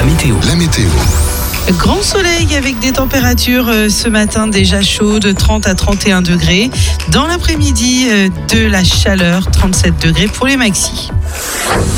météo. Grand soleil avec des températures ce matin déjà chaudes, 30 à 31 degrés. Dans l'après-midi, de la chaleur, 37 degrés pour les maxis.